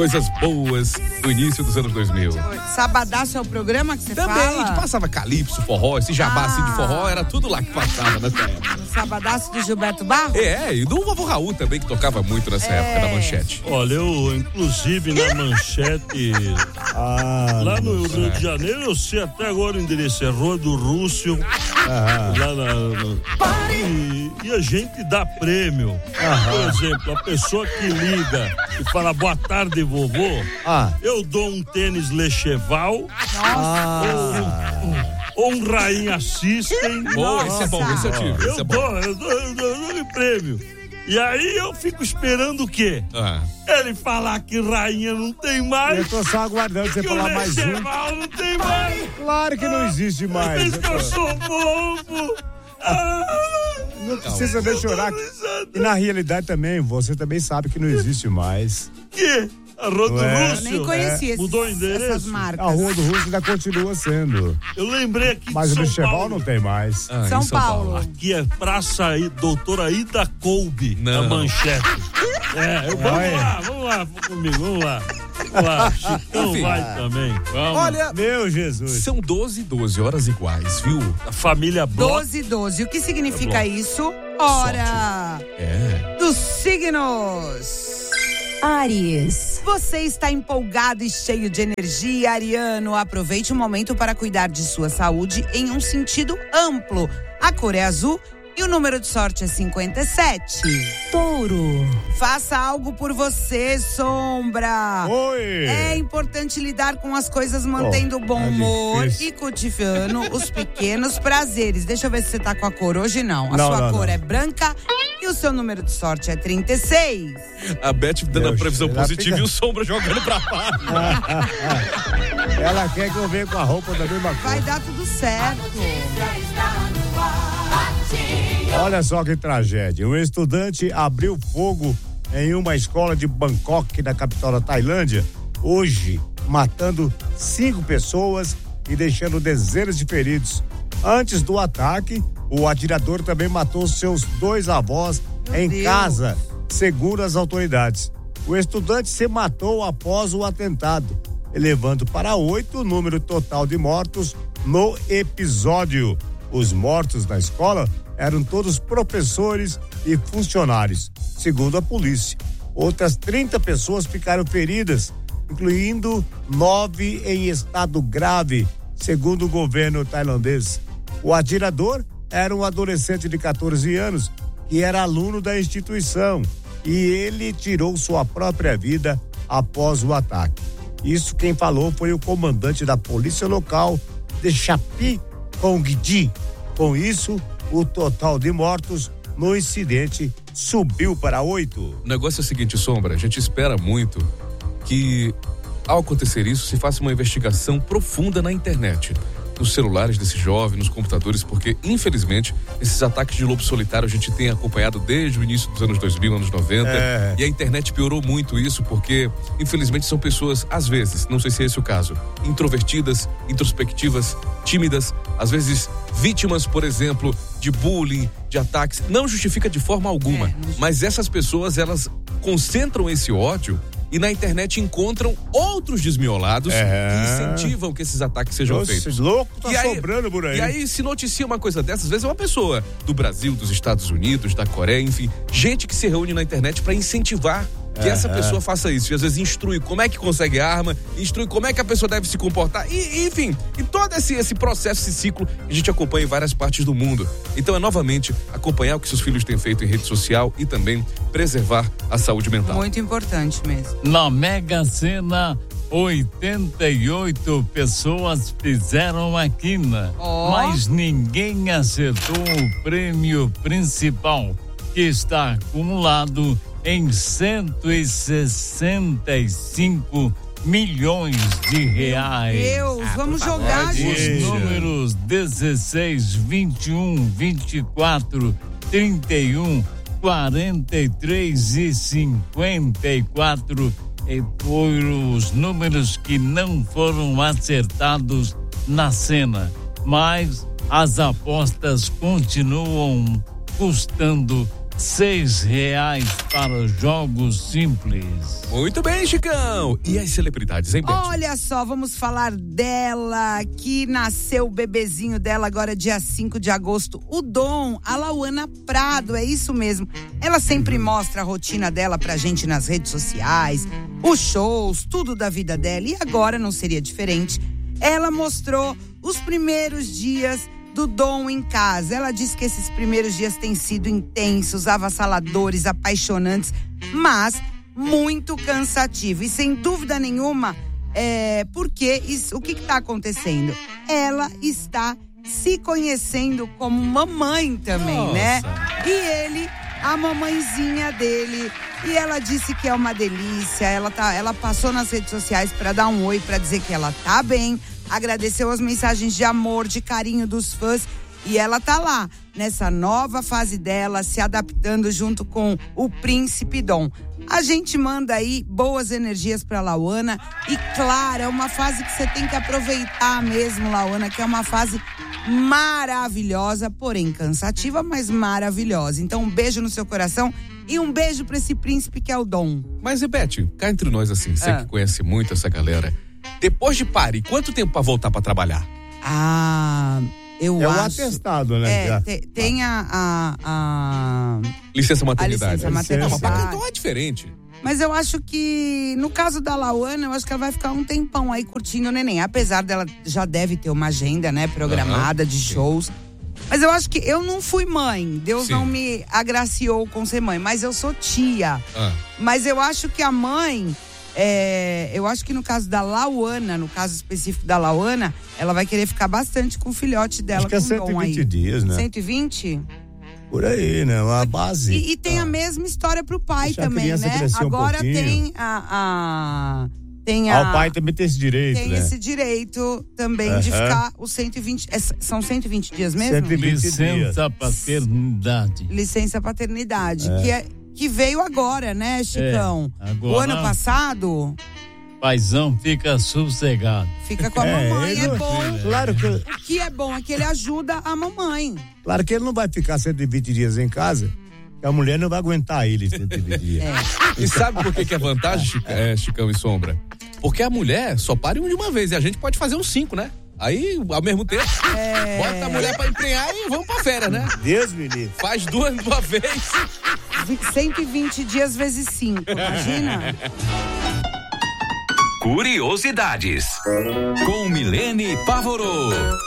Coisas boas do início dos anos 2000. Sabadaço é o programa que você Também, fala? a gente passava calypso, forró, esse jabá assim de forró, era tudo lá que passava nessa época. O Sabadaço de Gilberto Barros? E do Vovô Raul também, que tocava muito nessa época da Manchete. Olha, eu, inclusive, na Manchete, lá no Rio de Janeiro, eu sei até agora o endereço, é Rua do Rússio, e a gente dá prêmio. Por exemplo, a pessoa que liga e fala boa tarde, vovô, eu dou um tênis Lecheval, ou um Rainha System. Boa, esse é bom, esse eu tive. Eu dou prêmio. E aí eu fico esperando o quê? Ele falar que Rainha não tem mais. Eu tô só aguardando você falar mais um. Lecheval não tem mais. Claro que não existe mais. Mas que eu sou bobo. Não precisa nem chorar. E na realidade também, você também sabe que não existe mais. Que? A Rua do Rússio? Eu nem conhecia mudou o endereço? essas marcas. A Rua do Rússio ainda continua sendo. Eu lembrei aqui Mas de o São Lecheval Paulo. não tem mais. São Paulo. Aqui é Praça Doutora Ida Coube, Não. na Manchete. Vamos lá comigo, vamos lá. Chicão Enfim. vai também. Vamos. Olha, Meu Jesus. são 12 horas iguais, viu? A família Bloch. 12. O que significa isso? Hora dos signos. Áries. Você está empolgado e cheio de energia, ariano. Aproveite o momento para cuidar de sua saúde em um sentido amplo. A cor é azul e o número de sorte é 57. Touro. Faça algo por você, Sombra. Oi. É importante lidar com as coisas mantendo o bom humor e cultivando os pequenos prazeres. Deixa eu ver se você tá com a cor hoje, não. A sua cor é branca e o seu número de sorte é 36. A Beth dando a previsão ela positiva fica- e o Sombra jogando pra baixo. Ela quer que eu venha com a roupa da mesma cor. Vai dar tudo certo. Olha só que tragédia. Um estudante abriu fogo em uma escola de Bangkok, na capital da Tailândia, hoje, matando 5 pessoas e deixando dezenas de feridos. Antes do ataque, o atirador também matou seus 2 avós em Deus. casa, segundo as autoridades. O estudante se matou após o atentado, elevando para 8 o número total de mortos no episódio. Os mortos na escola eram todos professores e funcionários, segundo a polícia. Outras 30 pessoas ficaram feridas, incluindo 9 em estado grave, segundo o governo tailandês. O atirador era um adolescente de 14 anos que era aluno da instituição e ele tirou sua própria vida após o ataque. Isso quem falou foi o comandante da polícia local de Chapi Kongji. Com isso, o total de mortos no incidente subiu para 8. O negócio é o seguinte, Sombra, a gente espera muito que, ao acontecer isso, se faça uma investigação profunda na internet, nos celulares desse jovem, nos computadores, porque, infelizmente, esses ataques de lobo solitário a gente tem acompanhado desde o início dos anos 2000, anos 90, e a internet piorou muito isso, porque, infelizmente, são pessoas, às vezes, não sei se é esse o caso, introvertidas, introspectivas, tímidas, às vezes vítimas, por exemplo, de bullying, de ataques. Não justifica de forma alguma, mas essas pessoas, elas concentram esse ódio e na internet encontram outros desmiolados que incentivam que esses ataques sejam feitos. Louco tá E aí- sobrando por aí. E aí se noticia uma coisa dessas, às vezes é uma pessoa do Brasil, dos Estados Unidos, da Coreia, enfim, gente que se reúne na internet para incentivar que essa pessoa faça isso. E às vezes instrui como é que consegue arma, instrui como é que a pessoa deve se comportar, e enfim, e todo esse processo, esse ciclo que a gente acompanha em várias partes do mundo. Então é novamente acompanhar o que seus filhos têm feito em rede social e também preservar a saúde mental. Muito importante mesmo. Na Mega Sena, 88 pessoas fizeram a quina, mas ninguém acertou o prêmio principal, que está acumulado em 165 milhões de reais. Deus, vamos jogar, Os gente. números 16, 21, 24, 31, 43 e 54 foram os números que não foram acertados na cena, mas as apostas continuam custando R$6 para jogos simples. Muito bem, Chicão. E as celebridades, hein, Beth? Olha só, vamos falar dela, que nasceu o bebezinho dela agora dia 5 de agosto, o Dom, a Lauana Prado, é isso mesmo. Ela sempre mostra a rotina dela pra gente nas redes sociais, os shows, tudo da vida dela. E agora não seria diferente. Ela mostrou os primeiros dias do Dom em casa. Ela disse que esses primeiros dias têm sido intensos, avassaladores, apaixonantes, mas muito cansativo. E sem dúvida nenhuma, porque o que está acontecendo? Ela está se conhecendo como mamãe também, né? E ele, a mamãezinha dele. E ela disse que é uma delícia. Ela passou nas redes sociais para dar um oi, para dizer que ela tá bem. Agradeceu as mensagens de amor, de carinho dos fãs. E ela tá lá, nessa nova fase dela, se adaptando junto com o Príncipe Dom. A gente manda aí boas energias pra Lauana. E claro, é uma fase que você tem que aproveitar mesmo, Lauana, que é uma fase maravilhosa, porém cansativa, mas maravilhosa. Então um beijo no seu coração e um beijo pra esse príncipe que é o Dom. Mas, Beth, cá entre nós assim, você que conhece muito essa galera, depois de parir, quanto tempo pra voltar pra trabalhar? Eu acho. É um atestado, né? Tem a licença maternidade. A licença maternidade. Não, mas pra cantor é diferente. Mas eu acho que, no caso da Lauana, eu acho que ela vai ficar um tempão aí curtindo o neném. Apesar dela já deve ter uma agenda, né, programada de shows. Mas eu acho que eu não fui mãe. Deus não me agraciou com ser mãe. Mas eu sou tia. Mas eu acho que a mãe... eu acho que no caso da Lauana, no caso específico da Lauana, ela vai querer ficar bastante com o filhote dela. Acho que é 120 dias, né? 120? Por aí, né? Uma base. E tem a mesma história pro pai também, né? Agora tem o pai também tem esse direito, tem esse direito também de ficar os 120. São 120 dias mesmo? 120 Licença paternidade. Licença paternidade, que veio agora, né, Chicão? Agora, o ano passado. Paizão fica sossegado. Fica com a mamãe, é bom. Claro que... O que é bom é que ele ajuda a mamãe. Claro que ele não vai ficar 120 dias em casa, que a mulher não vai aguentar ele 120 dias. E sabe por que é vantagem, Chicão e Sombra? Porque a mulher só pare um de uma vez e a gente pode fazer uns 5, né? Aí, ao mesmo tempo, bota a mulher pra emprenhar e vamos pra férias, né? Deus me livre. Faz 2 de uma vez. 120 dias vezes 5, imagina? Curiosidades com Milene Pavorô.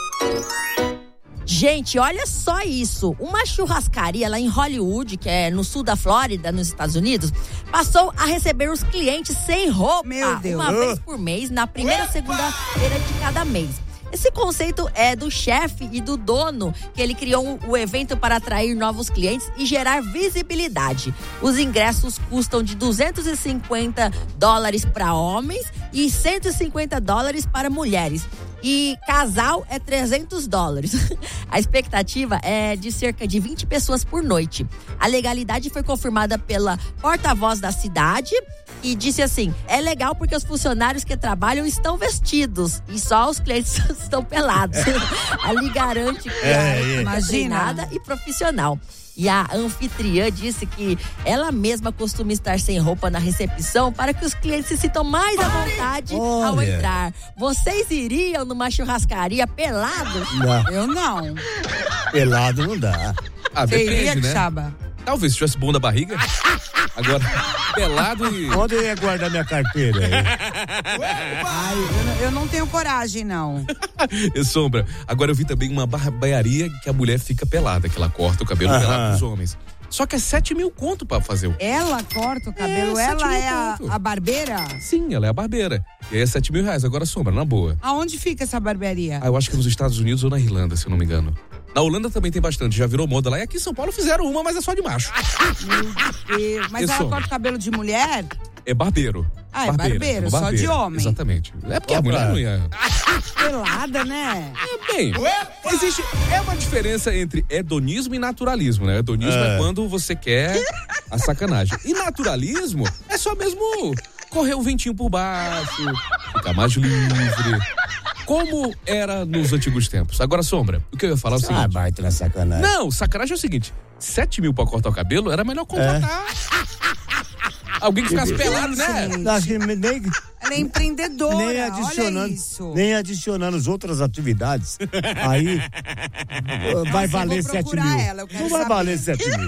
Gente, olha só isso. Uma churrascaria lá em Hollywood, que é no sul da Flórida, nos Estados Unidos, passou a receber os clientes sem roupa. Meu Deus. Uma vez por mês, na primeira segunda-feira de cada mês. Esse conceito é do chefe e do dono, que ele criou o evento para atrair novos clientes e gerar visibilidade. Os ingressos custam de $250 para homens e $150 para mulheres. E casal é $300. A expectativa é de cerca de 20 pessoas por noite. A legalidade foi confirmada pela porta-voz da cidade e disse assim: é legal porque os funcionários que trabalham estão vestidos e só os clientes estão pelados. Ali garante que é treinada e profissional. E a anfitriã disse que ela mesma costuma estar sem roupa na recepção para que os clientes se sintam mais à vontade ao entrar. Vocês iriam numa churrascaria pelados? Não. Eu não. Pelado não dá. Depende, né? Chaba? Talvez se tivesse bom da barriga. Agora, pelado e... Onde eu ia guardar minha carteira aí? Eu não tenho coragem, não. E Sombra, agora eu vi também uma barbearia que a mulher fica pelada, que ela corta o cabelo pelado dos homens. Só que é 7 mil conto pra fazer. Ela corta o cabelo? Ela é a barbeira? Sim, ela é a barbeira. E aí é R$7 mil. Agora, Sombra, na boa. Aonde fica essa barbearia? Eu acho que nos Estados Unidos ou na Irlanda, se eu não me engano. Na Holanda também tem bastante, já virou moda lá. E aqui em São Paulo fizeram uma, mas é só de macho. Meu Deus. Mas ela corta o cabelo de mulher? É barbeiro. É barbeiro, só de homem. Exatamente. É porque a mulher não ia... Pelada, né? Existe uma diferença entre hedonismo e naturalismo, né? Hedonismo é quando você quer a sacanagem. E naturalismo é só mesmo correr o ventinho por baixo, ficar mais livre. como era nos antigos tempos. Agora, Sombra, o que eu ia falar é o seguinte. Baita na sacanagem. Não, sacanagem é o seguinte, 7 mil pra cortar o cabelo, era melhor contratar alguém que ficasse pelado, né? Ela é empreendedora, nem adicionando as outras atividades, aí vai valer 7 mil. Não vai valer 7 mil.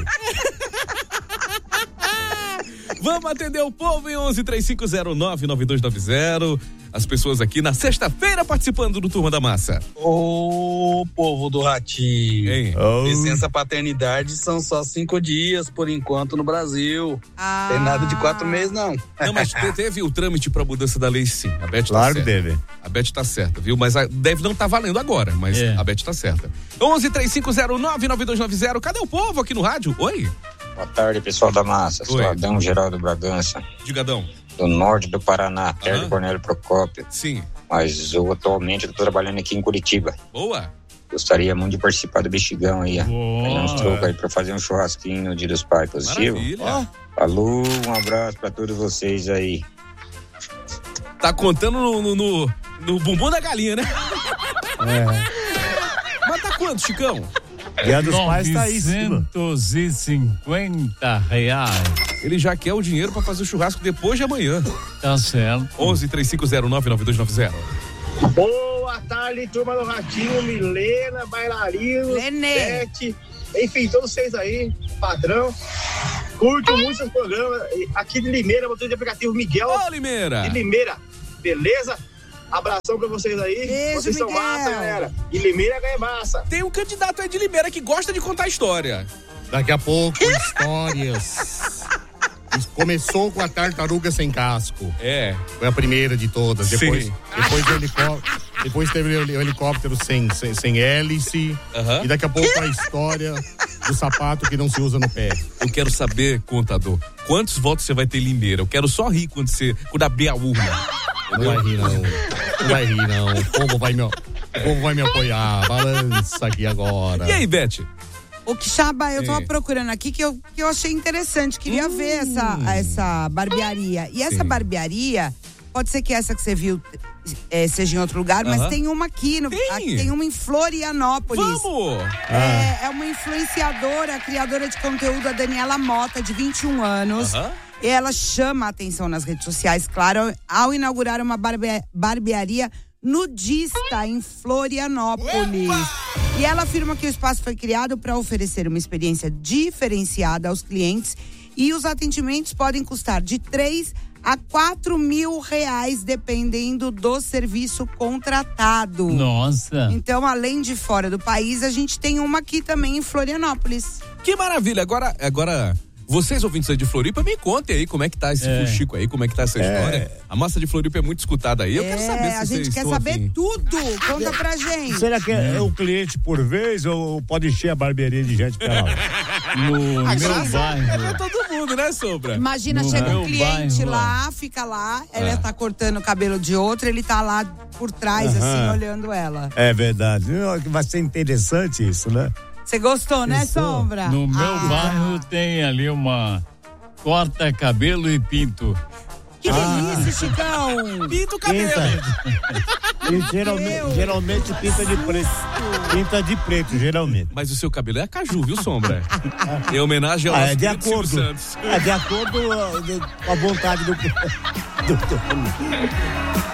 Vamos atender o povo em 11-3509-9290. As pessoas aqui na sexta-feira participando do Turma da Massa. Ô, povo do Ratinho. Licença paternidade são só 5 dias por enquanto no Brasil. Tem nada de 4 meses, não. Não, mas teve o trâmite pra mudança da lei, sim. A Beth claro tá certa. Que teve. A Beth tá certa, viu? Mas deve não tá valendo agora, mas a Beth tá certa. 11-3509-9290. Cadê o povo aqui no rádio? Oi? Boa tarde, pessoal da Massa. Sou Adão Geraldo Bragança. Digadão. Do norte do Paraná, terra de Cornélio Procópio. Sim. Mas eu atualmente estou trabalhando aqui em Curitiba. Boa. Gostaria muito de participar do Bexigão aí. Tem uns trocos aí pra fazer um churrasquinho no Dia dos Pais, positivo? Maravilha. Falou, um abraço pra todos vocês aí. Tá contando no bumbum da galinha, né? Mas tá quanto, Chicão? Dia dos Pais tá aí, R$950. Ele já quer o dinheiro pra fazer o churrasco depois de amanhã. Tá certo. 11-3509-9290. Boa tarde, turma do Ratinho, Milena, bailarino, Beth, enfim, todos vocês aí, padrão. Curto muito seus programas. Aqui de Limeira, motor de aplicativo Miguel. Ô, Limeira! De Limeira, beleza? Abração pra vocês aí. Beijo, vocês são Miguel. massa, galera. E Limeira ganha massa. Tem um candidato aí de Limeira que gosta de contar história. Daqui a pouco, histórias. Começou com a tartaruga sem casco. Foi a primeira de todas. Depois teve o helicóptero sem hélice. E daqui a pouco a história do sapato que não se usa no pé. Eu quero saber, contador, quantos votos você vai ter em Limeira? Eu quero só rir quando abrir a urna. Não vai rir, não. Não vai rir, não. O povo vai me apoiar. Balança aqui agora. E aí, Beth? O Quixaba, eu tava procurando aqui que eu achei interessante. Queria ver essa barbearia. E essa barbearia, pode ser que essa que você viu seja em outro lugar, mas tem uma aqui, tem uma em Florianópolis. Vamos! É uma influenciadora, criadora de conteúdo, a Daniela Mota, de 21 anos. E ela chama a atenção nas redes sociais, claro, ao inaugurar uma barbearia nudista em Florianópolis. E ela afirma que o espaço foi criado para oferecer uma experiência diferenciada aos clientes e os atendimentos podem custar de 3 a 4 mil reais, dependendo do serviço contratado. Nossa! Então, além de fora do país, a gente tem uma aqui também em Florianópolis. Que maravilha! Agora vocês ouvintes aí de Floripa, me contem aí como é que tá esse fuxico aí, como é que tá essa história. A massa de Floripa é muito escutada aí, eu quero saber se a gente quer saber tudo, conta pra gente. Será que é o cliente por vez ou pode encher a barbearia de gente pra lá? No meu bairro. É pra todo mundo, né, Sombra? Imagina, chega um cliente lá, fica lá, ela tá cortando o cabelo de outro, ele tá lá por trás, assim, olhando ela. É verdade, vai ser interessante isso, né? Você gostou, né, Sombra? No meu bairro tem ali uma corta cabelo e pinto. Que delícia, Chicão! Pinta o cabelo. E geralmente pinta de preto. Pinta de preto, geralmente. Mas o seu cabelo é caju, viu, Sombra? Em homenagem ao de acordo. É de acordo com a vontade do